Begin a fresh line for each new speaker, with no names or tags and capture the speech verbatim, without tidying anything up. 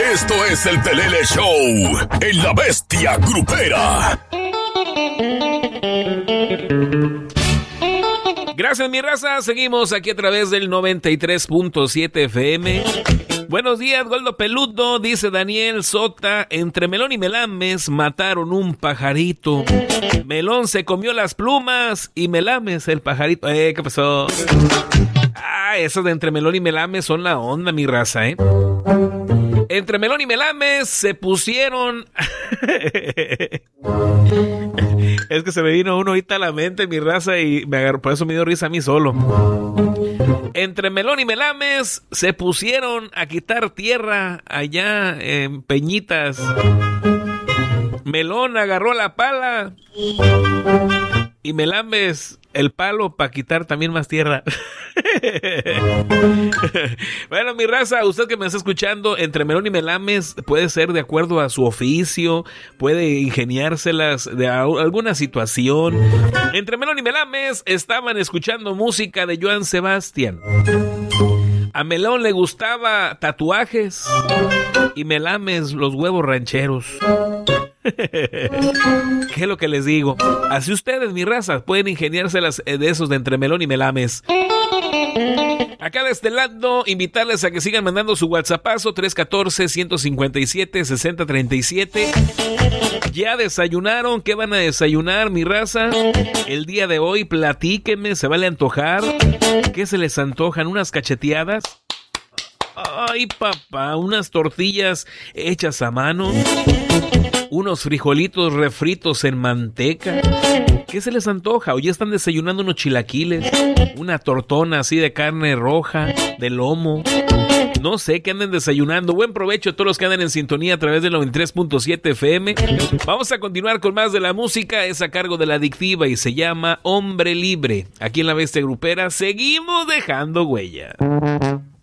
Esto es el Pelele Show en La Bestia Grupera.
Gracias, mi raza. Seguimos aquí a través del noventa y tres punto siete F M. Buenos días, Goldo Peludo, dice Daniel Sota. Entre Melón y Melames mataron un pajarito. Melón se comió las plumas y Melames el pajarito. Eh, ¿qué pasó? Ah, esos de Entre Melón y Melames son la onda, mi raza, ¿eh? Entre Melón y Melames se pusieron... Es que se me vino uno ahorita a la mente, mi raza, y me agarró, por eso me dio risa a mí solo. Entre Melón y Melames se pusieron a quitar tierra allá en Peñitas. Melón agarró la pala y Melames el palo para quitar también más tierra. Bueno, mi raza, usted que me está escuchando, entre Melón y Melames puede ser de acuerdo a su oficio, puede ingeniárselas de a, alguna situación. Entre Melón y Melames estaban escuchando música de Joan Sebastián. A Melón le gustaba tatuajes y Melames los huevos rancheros. ¿Qué es lo que les digo? Así ustedes, mi raza, pueden ingeniárselas de esos de Entre Melón y Melames. Acá de este lado, invitarles a que sigan mandando su WhatsAppazo tres uno cuatro, uno cinco siete, seis cero tres siete. ¿Ya desayunaron? ¿Qué van a desayunar, mi raza? El día de hoy, platíquenme, ¿se vale antojar? ¿Qué se les antojan? ¿Unas cacheteadas? Ay, papá, unas tortillas hechas a mano, unos frijolitos refritos en manteca. ¿Qué se les antoja? O ya están desayunando unos chilaquiles, una tortona así de carne roja, de lomo. No sé qué anden desayunando. Buen provecho a todos los que andan en sintonía a través del noventa y tres punto siete F M. Vamos a continuar con más de la música. Es a cargo de La Adictiva y se llama Hombre Libre. Aquí en La Bestia Grupera seguimos dejando huella.